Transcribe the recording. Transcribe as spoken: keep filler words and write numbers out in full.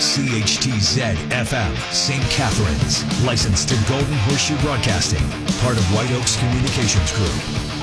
C H T Z F M, Saint Catharines. Licensed to Golden Horseshoe Broadcasting. Part of White Oaks Communications Group.